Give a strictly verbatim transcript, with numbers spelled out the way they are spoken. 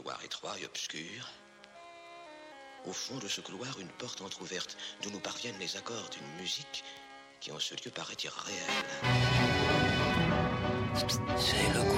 couloir étroit et obscur. Au fond de ce couloir, une porte entr'ouverte, d'où nous parviennent les accords d'une musique qui en ce lieu paraît irréelle. C'est le